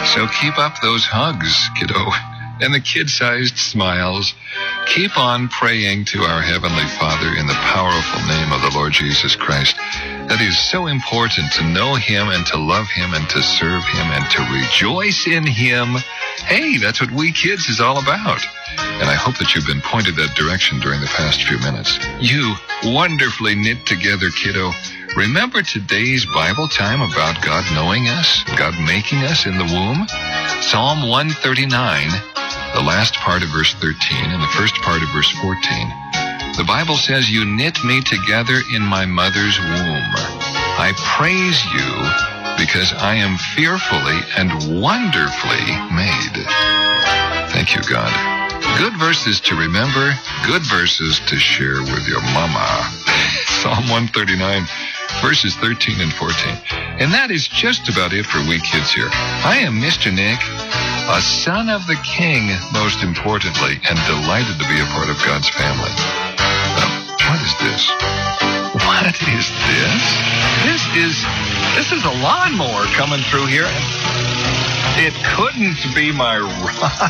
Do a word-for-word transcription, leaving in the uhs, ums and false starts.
So keep up those hugs, kiddo, and the kid-sized smiles. Keep on praying to our Heavenly Father in the powerful name of the Lord Jesus Christ. That is so important, to know Him and to love Him and to serve Him and to rejoice in Him. Hey, that's what We Kids is all about. And I hope that you've been pointed that direction during the past few minutes. You wonderfully knit together, kiddo. Remember today's Bible time about God knowing us, God making us in the womb? Psalm one thirty-nine, the last part of verse thirteen and the first part of verse fourteen. The Bible says, "You knit me together in my mother's womb. I praise you because I am fearfully and wonderfully made." Thank you, God. Good verses to remember, good verses to share with your mama. Psalm one thirty-nine, verses thirteen and fourteen. And that is just about it for We Kids here. I am Mister Nick, a son of the King, most importantly, and delighted to be a part of God's family. Um, what is this? What is this? This is, this is a lawnmower coming through here. It couldn't be my ride.